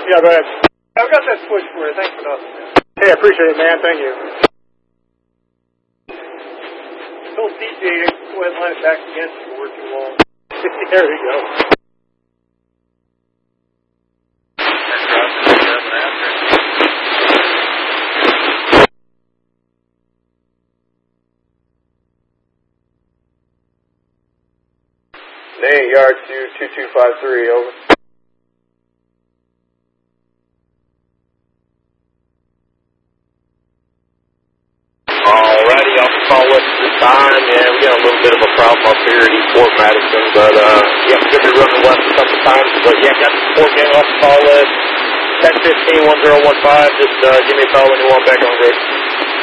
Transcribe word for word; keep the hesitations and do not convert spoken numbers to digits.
Yeah, go ahead. I've got that switch for you. Thanks for nothing, man. Hey, I appreciate it, man. Thank you. Tell D J to go ahead and line it back against you for too long. There you go. Nate, yard two two two five three, over. Alrighty, I'll follow up this time. Yeah, we got a little bit of a problem up here at Eastport Madison, but uh, yeah, we're going to be running west a couple times. But yeah, got the support gang off the call list. ten fifteen one zero one five. Just uh, give me a call when you want back on the road.